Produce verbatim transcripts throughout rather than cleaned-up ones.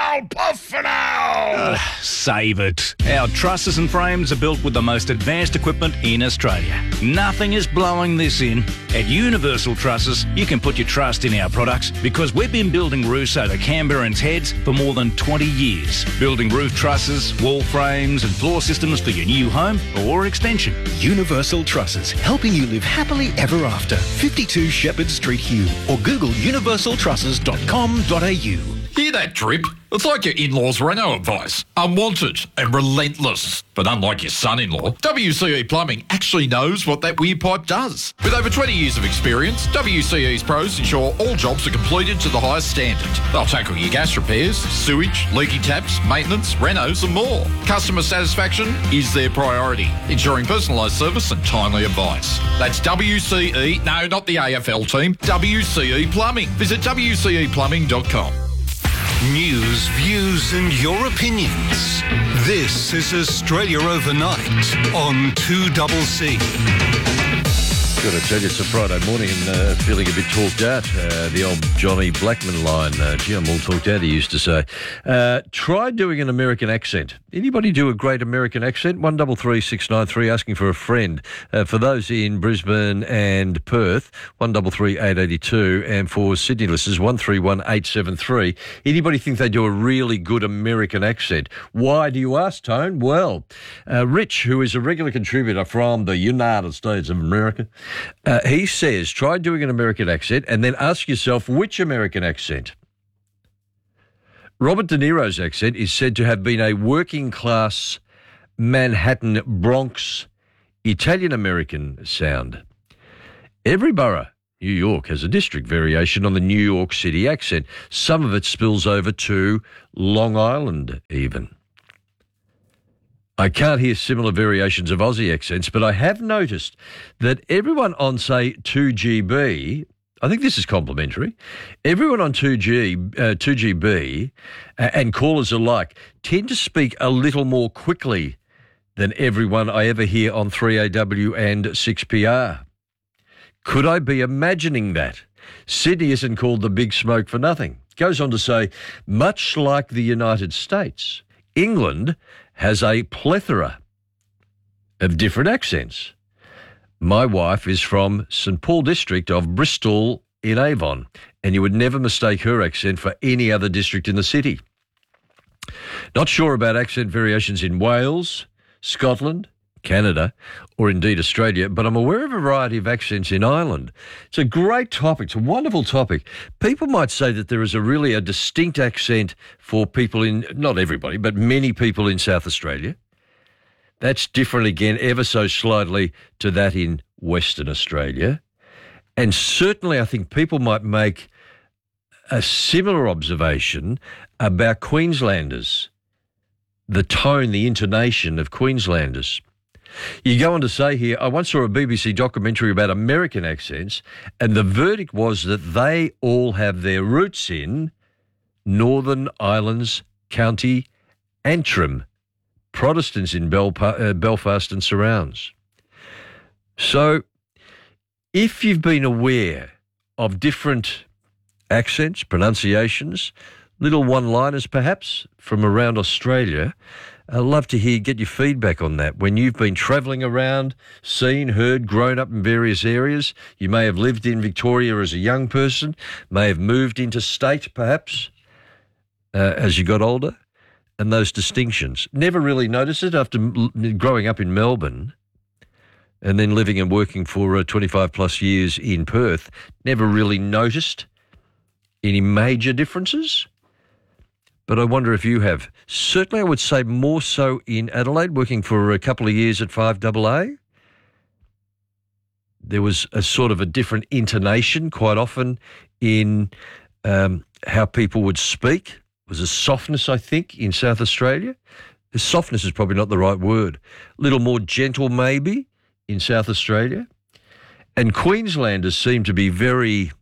I'll puff for now. Save it. Our trusses and frames are built with the most advanced equipment in Australia. Nothing is blowing this in. At Universal Trusses, you can put your trust in our products because we've been building roofs over Canberrans' heads for more than twenty years. Building roof trusses, wall frames and floor systems for your new home or extension. Universal Trusses, helping you live happily ever after. fifty-two Shepherd Street, Hugh, or Google universal trusses dot com dot a u. Hear that drip? It's like your in-laws' Renault advice. Unwanted and relentless. But unlike your son-in-law, W C E Plumbing actually knows what that weird pipe does. With over twenty years of experience, W C E's pros ensure all jobs are completed to the highest standard. They'll tackle your gas repairs, sewage, leaky taps, maintenance, renos and more. Customer satisfaction is their priority, ensuring personalised service and timely advice. That's W C E, no, not the A F L team, W C E Plumbing. Visit w c e plumbing dot com. News, views and your opinions. This is Australia Overnight on two C C. Got to tell you, it's a Friday morning and uh, feeling a bit talked out. Uh, the old Johnny Blackman line, uh, gee, I'm all talked out, he used to say. Uh, try doing an American accent. Anybody do a great American accent? one three three six nine three, asking for a friend. Uh, for those in Brisbane and Perth, one three three eight eight two, and for Sydney listeners, one three one eight seven three. Anybody think they do a really good American accent? Why do you ask, Tone? Well, uh, Rich, who is a regular contributor from the United States of America, Uh, he says, try doing an American accent and then ask yourself which American accent. Robert De Niro's accent is said to have been a working-class Manhattan Bronx Italian-American sound. Every borough, New York, has a district variation on the New York City accent. Some of it spills over to Long Island even. I can't hear similar variations of Aussie accents, but I have noticed that everyone on, say, two G B, I think this is complimentary, everyone on two G, uh, two G B uh, and callers alike tend to speak a little more quickly than everyone I ever hear on three A W and six P R. Could I be imagining that? Sydney isn't called the Big Smoke for nothing. Goes on to say, much like the United States, England has a plethora of different accents. My wife is from St Paul district of Bristol in Avon, and you would never mistake her accent for any other district in the city. Not sure about accent variations in Wales, Scotland, Canada, or indeed Australia, but I'm aware of a variety of accents in Ireland. It's a great topic. It's a wonderful topic. People might say that there is a really a distinct accent for people in, not everybody, but many people in South Australia. That's different again ever so slightly to that in Western Australia. And certainly I think people might make a similar observation about Queenslanders, the tone, the intonation of Queenslanders. You go on to say here, I once saw a B B C documentary about American accents, and the verdict was that they all have their roots in Northern Islands County Antrim, Protestants in Belpa- uh, Belfast and surrounds. So if you've been aware of different accents, pronunciations, little one-liners perhaps from around Australia, I'd love to hear, get your feedback on that. When you've been travelling around, seen, heard, grown up in various areas, you may have lived in Victoria as a young person, may have moved interstate perhaps uh, as you got older, and those distinctions. Never really noticed it after m- growing up in Melbourne and then living and working for uh, twenty-five plus years in Perth. Never really noticed any major differences. But I wonder if you have. Certainly I would say more so in Adelaide, working for a couple of years at five A A. There was a sort of a different intonation quite often in um, how people would speak. There was a softness, I think, in South Australia. The softness is probably not the right word. A little more gentle maybe in South Australia. And Queenslanders seem to be very,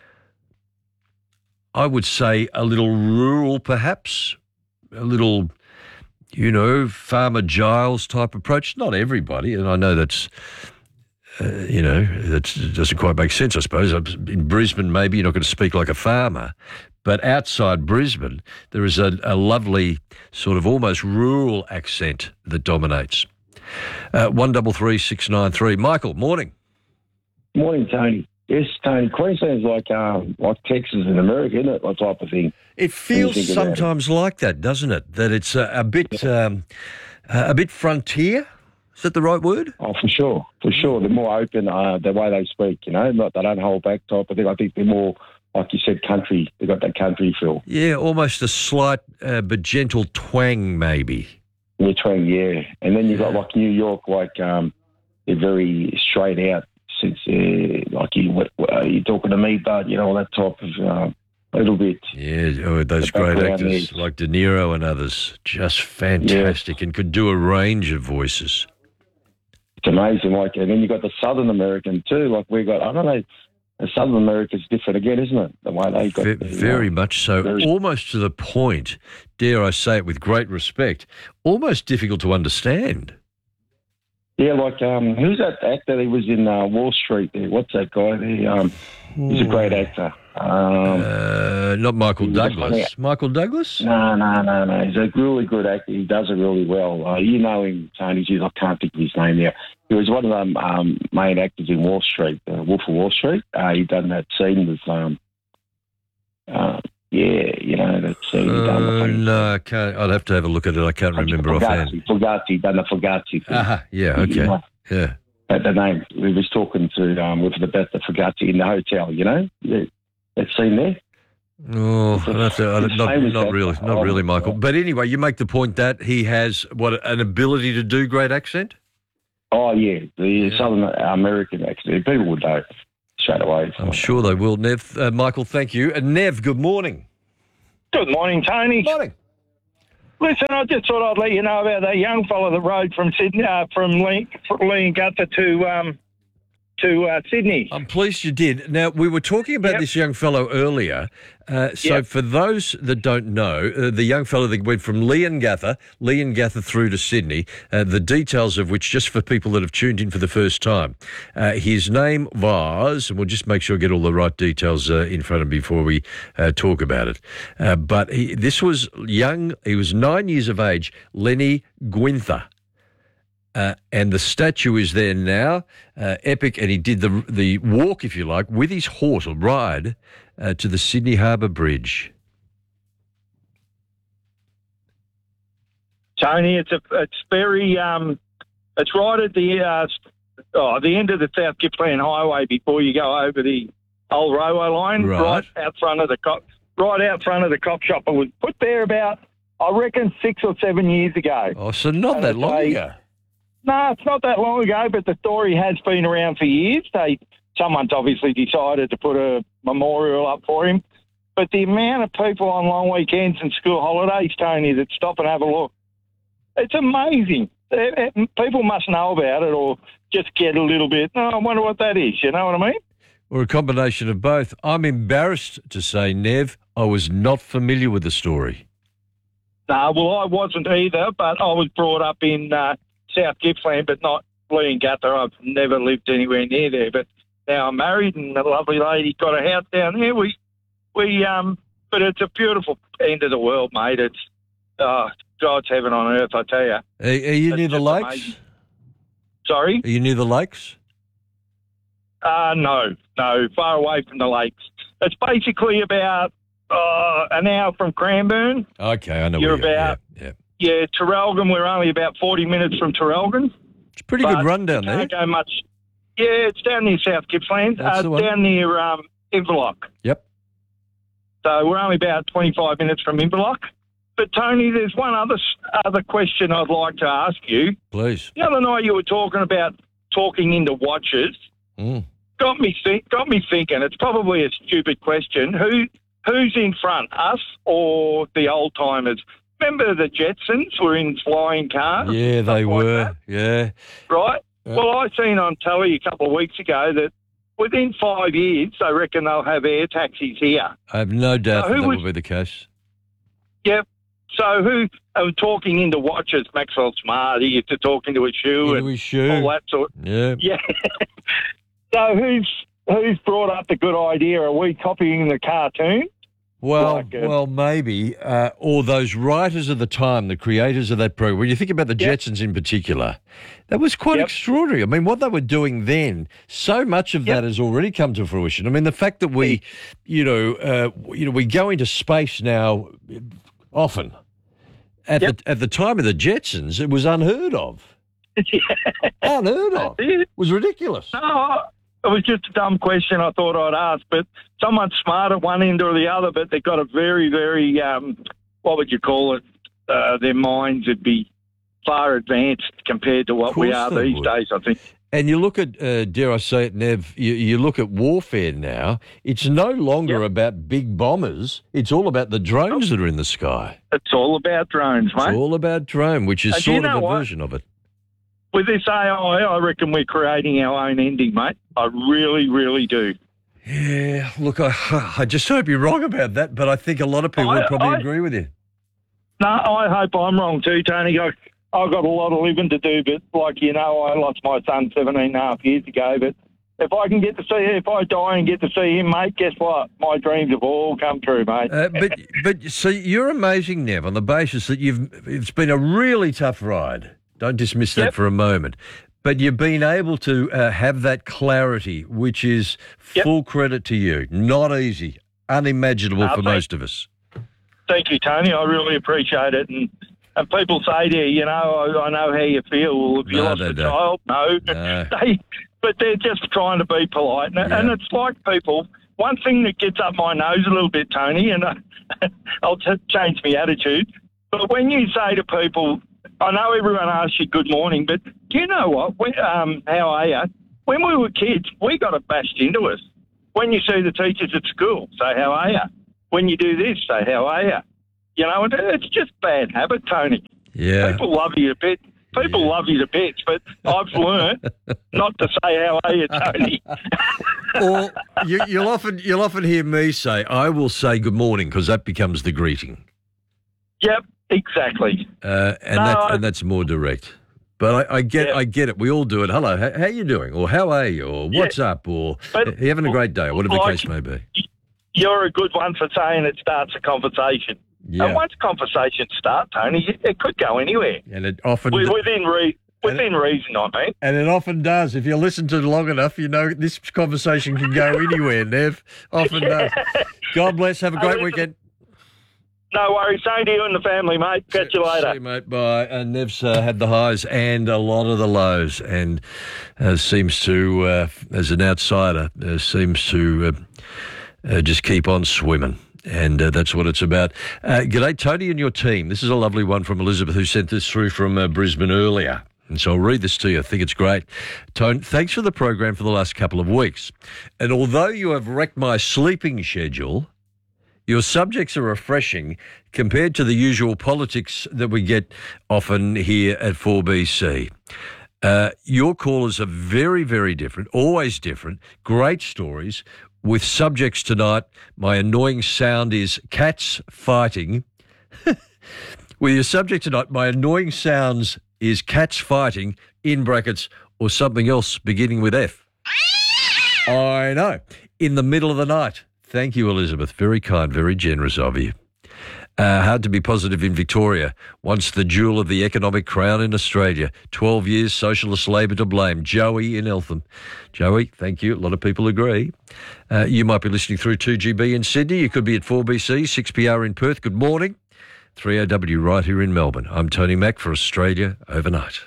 I would say, a little rural perhaps, a little, you know, Farmer Giles type approach. Not everybody, and I know that's uh, you know, that doesn't quite make sense, I suppose. In Brisbane, maybe you're not going to speak like a farmer. But outside Brisbane, there is a, a lovely sort of almost rural accent that dominates. Uh, one double three six nine three. Michael, morning. Morning, Tony. Yes, Tony. Queensland's like um, like Texas in America, isn't it? That type of thing. It feels sometimes it? like that, doesn't it? That it's a, a bit um, a bit frontier. Is that the right word? Oh, for sure, for sure. They're more open, uh, the way they speak. You know, not they don't hold back type of thing. I think they're more, like you said, country. They've got that country feel. Yeah, almost a slight uh, but gentle twang, maybe. Yeah, twang, yeah. And then you've got like New York, like um, they're very straight out. Since uh, like you, uh, you're talking to me, bud, you know, all that type of uh, little bit. Yeah, oh, those great actors there. like De Niro and others, just fantastic, yeah. And could do a range of voices. It's amazing, like, and then you got the Southern American too. Like we got, I don't know, the Southern America's different again, isn't it? The way they got, V- the, very uh, much so, very... almost to the point. Dare I say it with great respect? Almost difficult to understand. Yeah, like um, who's that actor? He was in uh, Wall Street. There. What's that guy? He, um, he's a great actor. Um, uh, not Michael Douglas. Michael Douglas? No, no, no, no. He's a really good actor. He does it really well. Uh, you know him, Tony. Geez, I can't think of his name now. He was one of the um, main actors in Wall Street, uh, Wolf of Wall Street. Uh, he done that scene with, um, uh, yeah, you know, that scene. Uh, he done the no, I can't. I'd have to have a look at it. I can't remember offhand. Fugazi, done the Fugazi thing. Uh-huh. Yeah, okay. You know, yeah. But the name, we was talking to um, with about the Fugazi in the hotel, you know? Yeah. That scene there? Oh, that's a, not, not really, not oh, really, Michael. But anyway, you make the point that he has, what, an ability to do great accent? Oh, yeah, the yeah. Southern American accent. People would know straight away. I'm sure they will, Nev. Uh, Michael, thank you. And Nev, good morning. Good morning, Tony. Morning. Listen, I just thought I'd let you know about that young fella that rode from Sydney, uh, from Leongatha to um, to uh, Sydney. I'm pleased you did. Now, we were talking about yep. this young fellow earlier. Uh, so yep. for those that don't know, uh, the young fellow that went from Leongatha, Leongatha through to Sydney, uh, the details of which, just for people that have tuned in for the first time, uh, his name was, and we'll just make sure I get all the right details uh, in front of me before we uh, talk about it. Uh, but he, this was young, he was nine years of age, Lenny Gwinther. Uh, and the statue is there now, uh, epic, and he did the the walk, if you like, with his horse, or ride, uh, to the Sydney Harbour Bridge. Tony, it's a it's very um, it's right at the uh, oh, the end of the South Gippsland Highway before you go over the old railway line, right, right out front of the cop, right out front of the cop shop. It was put there about, I reckon, six or seven years ago. Oh, so not and that long a, ago. No, it's not that long ago, but the story has been around for years. They, someone's obviously decided to put a memorial up for him. But the amount of people on long weekends and school holidays, Tony, that stop and have a look, it's amazing. It, it, people must know about it or just get a little bit, oh, I wonder what that is, you know what I mean? Or a combination of both. I'm embarrassed to say, Nev, I was not familiar with the story. No, well, I wasn't either, but I was brought up in... Uh, South Gippsland, but not Leongatha. I've never lived anywhere near there, but now I'm married and a lovely lady got a house down there. We, we, um, but it's a beautiful end of the world, mate. It's uh, God's heaven on earth, I tell you. Are, are you it's near the lakes? Amazing. Sorry? Are you near the lakes? Uh, no, no, far away from the lakes. It's basically about uh, an hour from Cranbourne. Okay, I know. You're where you're about. Yeah, yeah. Yeah, Traralgon, we're only about forty minutes from Traralgon. It's a pretty good run down there. Can't go much. Yeah, it's down near South Gippsland, That's uh, the one. down near um, Inverloch. Yep. So we're only about twenty-five minutes from Inverloch. But, Tony, there's one other other question I'd like to ask you. Please. The other night you were talking about talking into watches. Mm. Got me think, got me thinking, it's probably a stupid question. Who Who's in front, us or the old-timers? Remember the Jetsons were in flying cars? Yeah, they were. Like yeah. Right? Yeah. Well, I seen on telly a couple of weeks ago that within five years, they reckon they'll have air taxis here. I have no doubt so that, who that was, will be the case. Yep. So who are talking into watches? Maxwell Smart, he used to talk into a shoe Into and his shoe. all that sort. Yeah. Yeah. So who's who's brought up the good idea? Are we copying the cartoon? Well, Like, uh, well, maybe, uh, or those writers of the time, the creators of that program. When you think about the Yep. Jetsons in particular, that was quite Yep. extraordinary. I mean, what they were doing then, so much of Yep. that has already come to fruition. I mean, the fact that we, you know, uh, you know, we go into space now often. At Yep. the at the time of the Jetsons, it was unheard of. Unheard of. It was ridiculous. No, it was just a dumb question I thought I'd ask, but someone's smart at one end or the other, but they've got a very, very, um, what would you call it? Uh, their minds would be far advanced compared to what we course are they these would. days, I think. And you look at, uh, dare I say it, Nev, you, you look at warfare now, it's no longer Yep. about big bombers. It's all about the drones that are in the sky. It's all about drones, It's mate. all about drone, which is And do you sort of know a what? version of it. With this A I, I reckon we're creating our own ending, mate. I really, really do. Yeah, look, I, I just hope you're wrong about that, but I think a lot of people I- would probably I- agree with you. No, I hope I'm wrong too, Tony. I, I've got a lot of living to do, but like you know, I lost my son seventeen and a half years ago. But if I can get to see, if I die and get to see him, mate, guess what? My dreams have all come true, mate. Uh, but, but so you're amazing, Nev, on the basis that you've, it's been a really tough ride. Don't dismiss that Yep. for a moment. But you've been able to uh, have that clarity, which is Yep. full credit to you. Not easy, unimaginable Uh, for thank- most of us. Thank you, Tony. I really appreciate it. And and people say to you, you know, I, I know how you feel. Well, if you No, lost they a don't. child, no. No. they, but they're just trying to be polite. And, Yeah. and it's like people, one thing that gets up my nose a little bit, Tony, and I, I'll t- change my attitude, but when you say to people, I know everyone asks you good morning, but do you know what? When, um, how are you? When we were kids, we got it bashed into us. When you see the teachers at school, say, how are you? When you do this, say, how are you? You know, and it's just bad habit, Tony. Yeah. People love you a bit. People love you to bits, but I've learned not to say, how are you, Tony? Or you, you'll often you'll often hear me say, I will say good morning, because that becomes the greeting. Yep, exactly. Uh, and, No, that, I- and that's more direct. But I, I get Yeah. I get it. We all do it. Hello, how, how you doing? Or how are you? Or what's up? Or But- are you having a great day? Or whatever the like- case may be. You're a good one for saying it starts a conversation. Yeah. And once conversations start, Tony, it could go anywhere. And it often Wi- Within, re- within reason, I mean. and it often does. If you listen to it long enough, you know this conversation can go anywhere, Nev. Often does. God bless. Have a great listen- weekend. No worries. Same to you and the family, mate. Catch you later. See you, mate. Bye. And Nev's uh, had the highs and a lot of the lows, and uh, seems to, uh, as an outsider, uh, seems to uh, uh, just keep on swimming. And uh, that's what it's about. Uh, g'day, Tony and your team. This is a lovely one from Elizabeth, who sent this through from uh, Brisbane earlier. And so I'll read this to you. I think it's great. Tony, thanks for the program for the last couple of weeks. And although you have wrecked my sleeping schedule, your subjects are refreshing compared to the usual politics that we get often here at four B C. Uh, your callers are very, very different, always different, great stories. With subjects tonight, my annoying sound is cats fighting. With your subject tonight, my annoying sounds is cats fighting, in brackets, or something else beginning with F. I know. In the middle of the night. Thank you, Elizabeth. Very kind, very generous of you. Uh, hard to be positive in Victoria. Once the jewel of the economic crown in Australia. twelve years socialist Labor to blame. Joey in Eltham. Joey, thank you. A lot of people agree. Uh, you might be listening through two G B in Sydney. You could be at four B C, six P R in Perth. Good morning. three O W right here in Melbourne. I'm Tony Mack for Australia Overnight.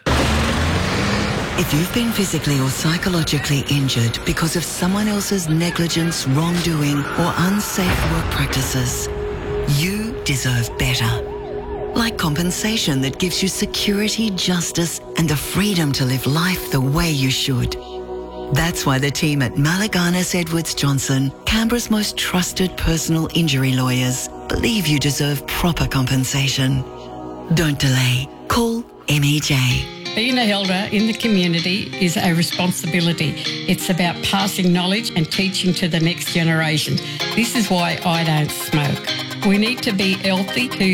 If you've been physically or psychologically injured because of someone else's negligence, wrongdoing, or unsafe work practices, you deserve better. Like compensation that gives you security, justice, and the freedom to live life the way you should. That's why the team at Malaganas Edwards Johnson, Canberra's most trusted personal injury lawyers, believe you deserve proper compensation. Don't delay. Call M E J. Being an elder in the community is a responsibility. It's about passing knowledge and teaching to the next generation. This is why I don't smoke. We need to be healthy to